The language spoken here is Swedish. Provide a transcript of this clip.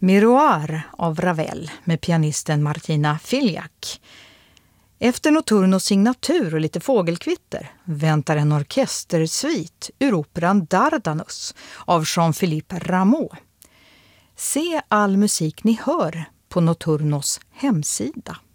Miroir av Ravel med pianisten Martina Filiak. Efter Notturnos signatur och lite fågelkvitter väntar en orkestersvit ur operan Dardanus av Jean-Philippe Rameau. Se all musik ni hör på Notturnos hemsida.